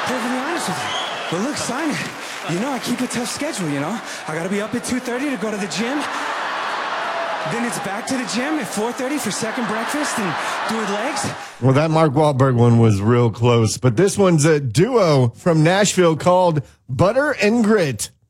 perfectly honest with you. But look, Simon, you know I keep a tough schedule, you know? I gotta be up at 2:30 to go to the gym. Then it's back to the gym at 4:30 for second breakfast and doing legs. Well, that Mark Wahlberg one was real close. But this one's a duo from Nashville called Butter and Grit.